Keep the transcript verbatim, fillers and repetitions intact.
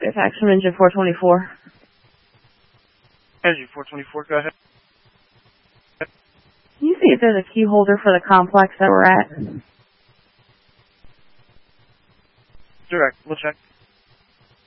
Fax from engine four twenty-four. Engine four twenty-four, go ahead. Can you see if there's a key holder for the complex that we're at? Direct, we'll check.